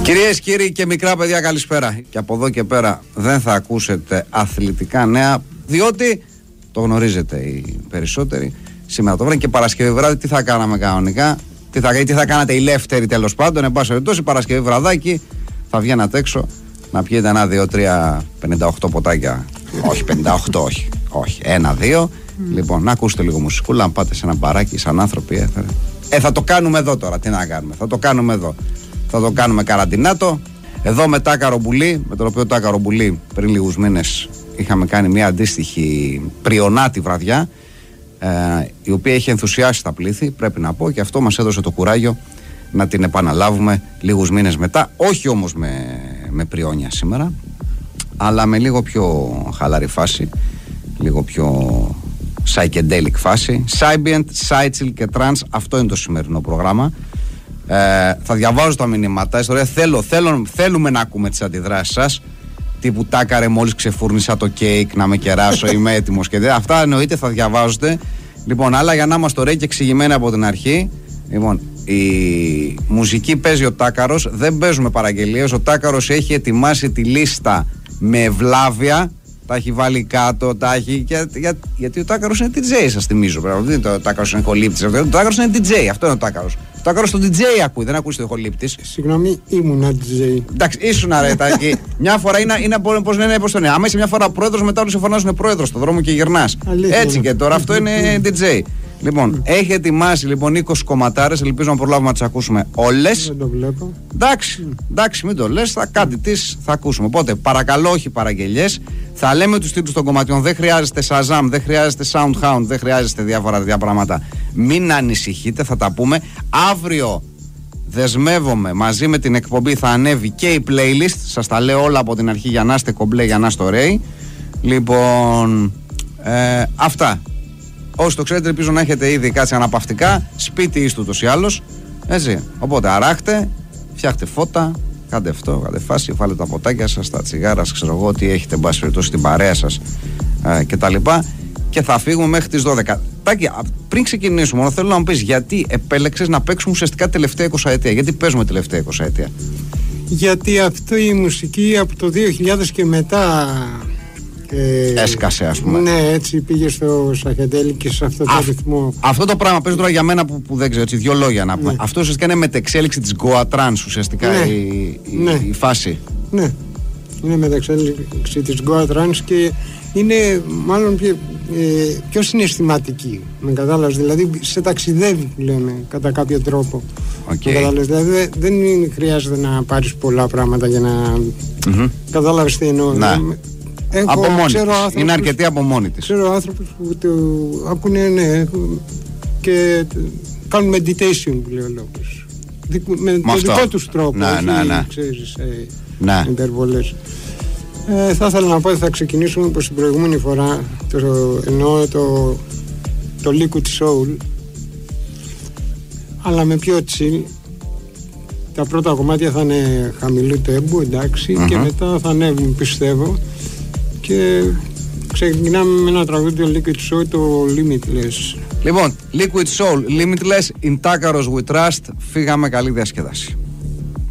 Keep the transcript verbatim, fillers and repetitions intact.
Κυρίες, κύριοι και μικρά παιδιά, καλησπέρα. Και από εδώ και πέρα δεν θα ακούσετε αθλητικά νέα, διότι το γνωρίζετε οι περισσότεροι. Σήμερα το βράδυ και Παρασκευή βράδυ τι θα κάναμε κανονικά, τι θα, τι θα κάνατε ελεύθεροι τέλος πάντων. Εν πάση περιπτώσει, Παρασκευή βραδάκι θα βγαίνατε έξω να πιείτε ένα, δύο, τρία, πενήντα οκτώ ποτάκια. Όχι, πενήντα οκτώ, όχι. Όχι, ένα, δύο. Mm. Λοιπόν, να ακούσετε λίγο μουσικούλα, να πάτε σε ένα μπαράκι, σαν άνθρωποι. Ε, θα... ε, θα το κάνουμε εδώ τώρα. Τι να κάνουμε, θα το κάνουμε εδώ. Θα το κάνουμε καραντινάτο. Εδώ με Τάκαρο Μπουλή, με τον οποίο Τάκαρο Μπουλή πριν λίγους μήνες είχαμε κάνει μια αντίστοιχη πριονάτη βραδιά, ε, η οποία είχε ενθουσιάσει τα πλήθη, πρέπει να πω, και αυτό μας έδωσε το κουράγιο να την επαναλάβουμε λίγους μήνες μετά. Όχι όμως με, με πριόνια σήμερα, αλλά με λίγο πιο χαλαρή φάση, λίγο πιο psychedelic φάση. Ambient, Psychill και Trance, αυτό είναι το σημερινό πρόγραμμα. Ε, θα διαβάζω τα μηνύματα. Ιστορία. Θέλω, θέλω, θέλουμε να ακούμε τις αντιδράσεις σας. Τύπου Τάκαρε, μόλις ξεφούρνησα το κέικ, να με κεράσω, είμαι έτοιμος και δε. Αυτά εννοείται θα διαβάζετε. Λοιπόν, αλλά για να είμαστε ωραίοι και εξηγημένοι από την αρχή. Λοιπόν, η μουσική παίζει ο Τάκαρος. Δεν παίζουμε παραγγελίες. Ο Τάκαρος έχει ετοιμάσει τη λίστα με ευλάβεια. Τα έχει βάλει κάτω, τα έχει. Για, για, γιατί ο Τάκαρος είναι ντι τζέι, σας θυμίζω. Δεν είναι το Τάκαρος είναι χολύπτης. Ο Τάκαρος είναι ντι τζέι, αυτό είναι ο Τάκαρος. Ο Τάκαρος το ντι τζέι ακούει, δεν ακούει το χολύπτης. Συγγνώμη, ήμουνα ντι τζέι. Εντάξει, ήσουν αρετάκι. Μια φορά είναι, είναι πώς λένε, πώς το είναι. Άμα είσαι μια φορά πρόεδρος, μετά όλους σε φωνάζουν πρόεδρος στον δρόμο και γυρνάς. Έτσι και τώρα αυτό είναι ντι τζέι. Λοιπόν, έχει ετοιμάσει λοιπόν είκοσι κομματάρες. Ελπίζω να προλάβουμε να τις ακούσουμε όλες. Δεν το βλέπω. Εντάξει, εντάξει, μην το λες. Θα κάτι τις θα ακούσουμε. Οπότε, παρακαλώ, όχι παραγγελιές. Θα λέμε τους τίτλους των κομματιών. Δεν χρειάζεται Shazam, δεν χρειάζεται Soundhound, δεν χρειάζεται διάφορα τέτοια πράγματα. Μην ανησυχείτε, θα τα πούμε. Αύριο δεσμεύομαι, μαζί με την εκπομπή θα ανέβει και η playlist. Σας τα λέω όλα από την αρχή για να είστε κομπλέ, για να είστε ωραίοι. Λοιπόν, ε, αυτά. Όσοι το ξέρετε, ελπίζω να έχετε ήδη κάτσει αναπαυτικά. Σπίτι είστε ούτως ή άλλως. Έτσι. Οπότε αράχτε, φτιάχτε φώτα, κάντε αυτό, κάντε φάση, βάλετε τα ποτάκια σας, τα τσιγάρα, ξέρω εγώ, τι έχετε μπάσει περιπτώσει στην παρέα σας ε, και τα λοιπά. Και θα φύγουμε μέχρι τις δώδεκα. Τάκη, πριν ξεκινήσουμε, μόνο θέλω να μου πεις γιατί επέλεξες να παίξουμε ουσιαστικά τελευταία εικοσαετία. Γιατί παίζουμε τελευταία εικοσαετία. Γιατί αυτή η μουσική από το δύο χιλιάδες και μετά. Ε, έσκασε, ας πούμε. Ναι, έτσι πήγε στο psychedelic και σε αυτό το Α, ρυθμό. Αυτό το πράγμα παίζει τώρα για μένα που, που δεν ξέρω, έτσι, δύο λόγια να πούμε. Ναι. Αυτό ουσιαστικά είναι μετεξέλιξη της Goa Trance, ουσιαστικά ναι. η, η, ναι. η φάση. Ναι, είναι μετεξέλιξη της Goa Trance και είναι μάλλον πιο, ε, πιο συναισθηματική. Με κατάλαβες, δηλαδή σε ταξιδεύει που λέμε κατά κάποιο τρόπο. Okay. Κατάλαβες, δηλαδή δεν είναι, χρειάζεται να πάρεις πολλά πράγματα για να mm-hmm. κατάλαβες τι εννοώ. Ναι. Έχω, από μόνη της. Είναι αρκετή από μόνη της. Ξέρω άνθρωπους που το ακούνε, ναι, και κάνουν meditation που λέει ο λόγος. Με τον δικό τους τρόπο, ναι, όχι, ναι, ναι. ξέρεις, ε, ναι. υπερβολές. Ε, θα ήθελα να πω ότι θα ξεκινήσουμε όπως την προηγούμενη φορά, το, εννοώ το, το Liquid Soul, αλλά με πιο chill. Τα πρώτα κομμάτια θα είναι χαμηλού τέμπου, εντάξει, mm-hmm. και μετά θα ανέβουν, πιστεύω. Και ξεκινάμε με ένα τραγούδι του Liquid Soul, το Limitless. Λοιπόν, Liquid Soul, Limitless, in Takaros We Trust. Φύγαμε, καλή διασκέδαση.